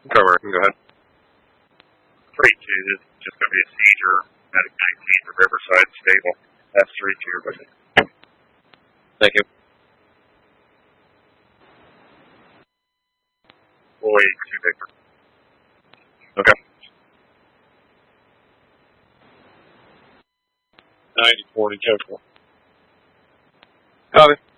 Cover. Go ahead. 3-2. This is just going to be a seizure. Medic 19 for Riverside Stable. That's 3-2. Thank you. Boy, 2 Victor. Okay. 90-40 total. Copy.